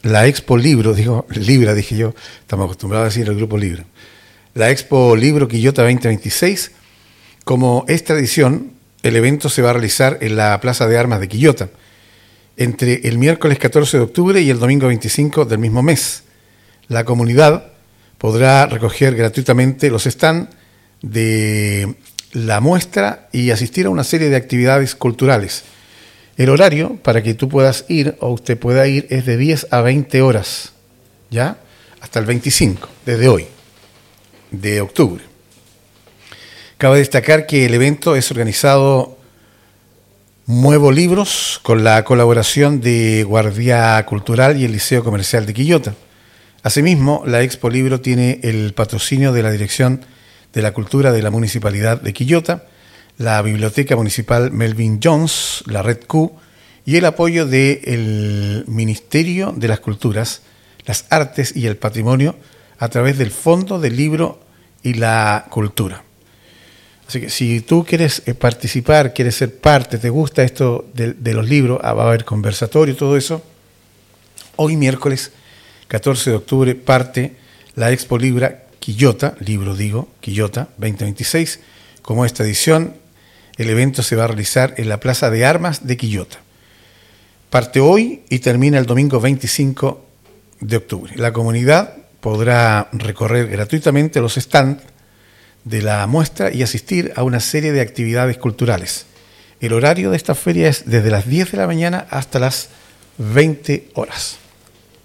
la Expo Libro, Libra dije yo, estamos acostumbrados a decir el Grupo Libra, la Expo Libro Quillota 2026, como es tradición, el evento se va a realizar en la Plaza de Armas de Quillota, entre el miércoles 14 de octubre y el domingo 25 del mismo mes. La comunidad podrá recoger gratuitamente los stands de la muestra y asistir a una serie de actividades culturales. El horario para que tú puedas ir o usted pueda ir es de 10 a 20 horas, ¿ya? Hasta el 25, desde hoy, de octubre. Cabe destacar que el evento es organizado Muevo Libros con la colaboración de Guardia Cultural y el Liceo Comercial de Quillota. Asimismo, la Expo Libro tiene el patrocinio de la Dirección de la Cultura de la Municipalidad de Quillota, la Biblioteca Municipal Melvin Jones, la Red Q y el apoyo del Ministerio de las Culturas, las Artes y el Patrimonio a través del Fondo del Libro y la Cultura. Así que si tú quieres participar, quieres ser parte, te gusta esto de los libros, va a haber conversatorio, todo eso, hoy miércoles 14 de octubre parte la Expo Libra Quillota, Quillota 2026. Como esta edición, el evento se va a realizar en la Plaza de Armas de Quillota. Parte hoy y termina el domingo 25 de octubre. La comunidad podrá recorrer gratuitamente los stands de la muestra y asistir a una serie de actividades culturales. El horario de esta feria es desde las 10 de la mañana hasta las 20 horas.